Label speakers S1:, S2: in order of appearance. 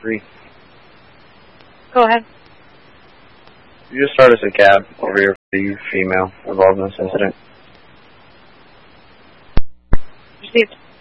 S1: 3.
S2: Go ahead.
S1: You just start us a cab over here for the female involved in this incident.
S2: Received.